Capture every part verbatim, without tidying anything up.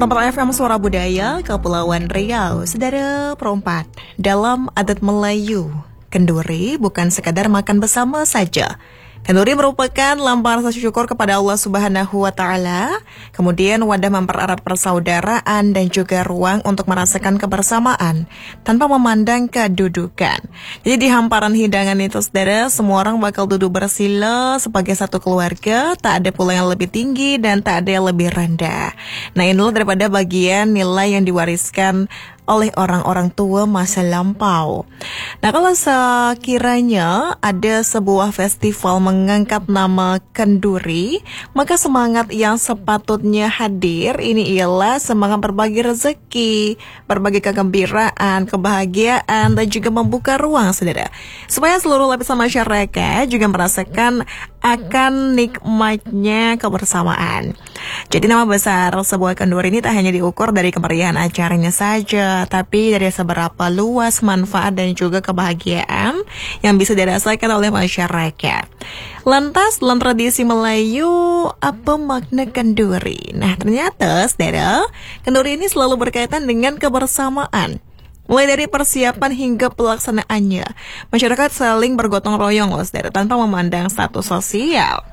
Perempat F M Suara Budaya Kepulauan Riau. Saudara perempat, dalam adat Melayu, kenduri bukan sekadar makan bersama saja. Kenduri merupakan lambang rasa syukur kepada Allah Subhanahu wa Ta'ala, kemudian wadah mempererat persaudaraan dan juga ruang untuk merasakan kebersamaan tanpa memandang kedudukan. Jadi di hamparan hidangan itu, saudara, semua orang bakal duduk bersila sebagai satu keluarga, tak ada pula yang lebih tinggi dan tak ada yang lebih rendah. Nah, inilah daripada bagian nilai yang diwariskan oleh orang-orang tua masa lampau. Nah, kalau sekiranya ada sebuah festival mengangkat nama kenduri, maka semangat yang sepatutnya hadir ini ialah semangat berbagi rezeki, berbagi kegembiraan, kebahagiaan, dan juga membuka ruang, saudara, supaya seluruh lapisan masyarakat juga merasakan akan nikmatnya kebersamaan. Jadi nama besar sebuah kenduri ini tak hanya diukur dari kemeriahan acaranya saja, tapi dari seberapa luas manfaat dan juga kebahagiaan yang bisa dirasakan oleh masyarakat. Lantas, dalam tradisi Melayu, apa makna kenduri? Nah, ternyata, saudara, kenduri ini selalu berkaitan dengan kebersamaan. Mulai dari persiapan hingga pelaksanaannya, masyarakat saling bergotong royong loh, saudara, tanpa memandang status sosial.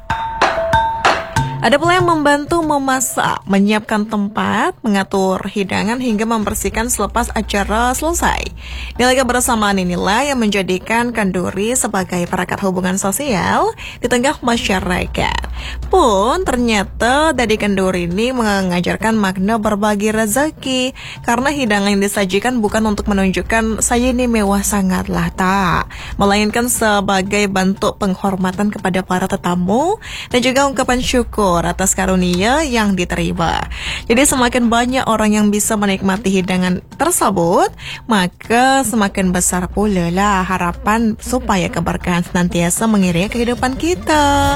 Ada pula yang membantu memasak, menyiapkan tempat, mengatur hidangan hingga membersihkan selepas acara selesai. Nilai kebersamaan inilah yang menjadikan kenduri sebagai perekat hubungan sosial di tengah masyarakat. Pun ternyata dari kenduri ini mengajarkan makna berbagi rezeki, karena hidangan yang disajikan bukan untuk menunjukkan saya ini mewah sangatlah, tak, melainkan sebagai bentuk penghormatan kepada para tetamu dan juga ungkapan syukur atas karunia yang diterima. Jadi semakin banyak orang yang bisa menikmati hidangan tersebut, maka semakin besar pula lah harapan supaya keberkahan senantiasa mengiringi kehidupan kita.